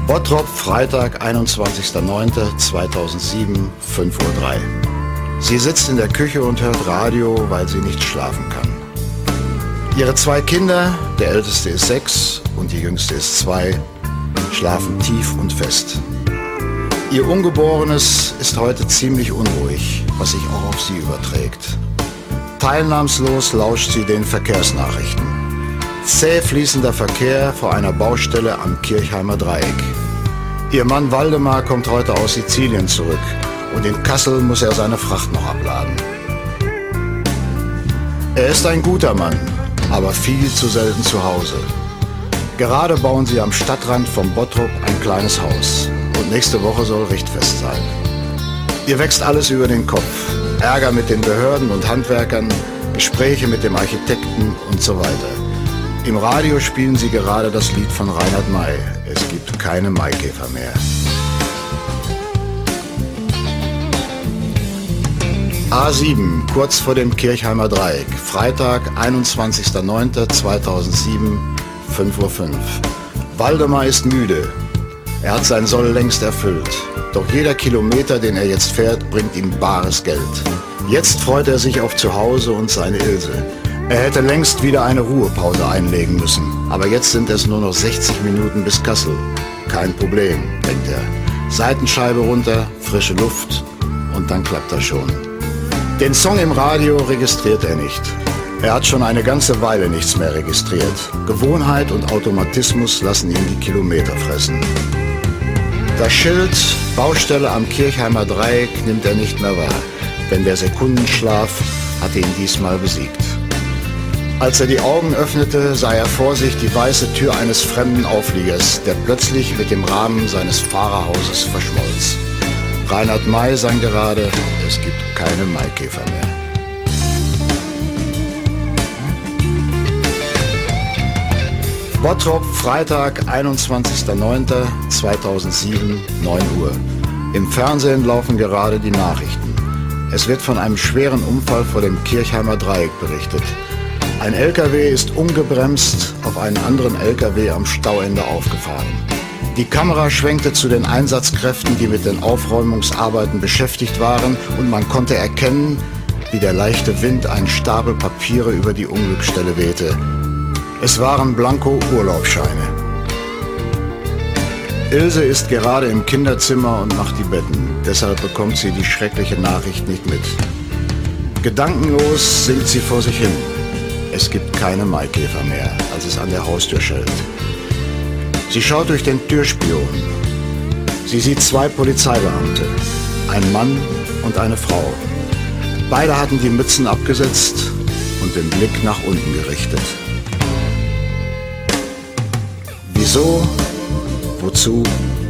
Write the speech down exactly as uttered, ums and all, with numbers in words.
Bottrop, Freitag, einundzwanzigster neunter zweitausendsieben, fünf Uhr drei. Sie sitzt in der Küche und hört Radio, weil sie nicht schlafen kann. Ihre zwei Kinder, der älteste ist sechs und die jüngste ist zwei, schlafen tief und fest. Ihr Ungeborenes ist heute ziemlich unruhig, was sich auch auf sie überträgt. Teilnahmslos lauscht sie den Verkehrsnachrichten. Zäh fließender Verkehr vor einer Baustelle am Kirchheimer Dreieck. Ihr Mann Waldemar kommt heute aus Sizilien zurück und in Kassel muss er seine Fracht noch abladen. Er ist ein guter Mann, aber viel zu selten zu Hause. Gerade bauen sie am Stadtrand von Bottrop ein kleines Haus und nächste Woche soll Richtfest sein. Ihr wächst alles über den Kopf. Ärger mit den Behörden und Handwerkern, Gespräche mit dem Architekten und so weiter. Im Radio spielen sie gerade das Lied von Reinhard May. Es gibt keine Maikäfer mehr. A sieben, kurz vor dem Kirchheimer Dreieck. Freitag, einundzwanzigster neunter zweitausendsieben, fünf Uhr fünf. Waldemar ist müde. Er hat sein Soll längst erfüllt. Doch jeder Kilometer, den er jetzt fährt, bringt ihm bares Geld. Jetzt freut er sich auf Zuhause und seine Ilse. Er hätte längst wieder eine Ruhepause einlegen müssen. Aber jetzt sind es nur noch sechzig Minuten bis Kassel. Kein Problem, denkt er. Seitenscheibe runter, frische Luft und dann klappt das schon. Den Song im Radio registriert er nicht. Er hat schon eine ganze Weile nichts mehr registriert. Gewohnheit und Automatismus lassen ihn die Kilometer fressen. Das Schild Baustelle am Kirchheimer Dreieck nimmt er nicht mehr wahr, denn der Sekundenschlaf hatte ihn diesmal besiegt. Als er die Augen öffnete, sah er vor sich die weiße Tür eines fremden Aufliegers, der plötzlich mit dem Rahmen seines Fahrerhauses verschmolz. Reinhard May sang gerade, es gibt keine Maikäfer mehr. Bottrop, Freitag, einundzwanzigster neunter zweitausendsieben, neun Uhr. Im Fernsehen laufen gerade die Nachrichten. Es wird von einem schweren Unfall vor dem Kirchheimer Dreieck berichtet. Ein L K W ist ungebremst auf einen anderen L K W am Stauende aufgefahren. Die Kamera schwenkte zu den Einsatzkräften, die mit den Aufräumungsarbeiten beschäftigt waren, und man konnte erkennen, wie der leichte Wind einen Stapel Papiere über die Unglücksstelle wehte. Es waren Blanko-Urlaubsscheine. Ilse ist gerade im Kinderzimmer und macht die Betten. Deshalb bekommt sie die schreckliche Nachricht nicht mit. Gedankenlos singt sie vor sich hin. Es gibt keine Maikäfer mehr, als es an der Haustür schellt. Sie schaut durch den Türspion. Sie sieht zwei Polizeibeamte, ein Mann und eine Frau. Beide hatten die Mützen abgesetzt und den Blick nach unten gerichtet. Wieso? Wozu?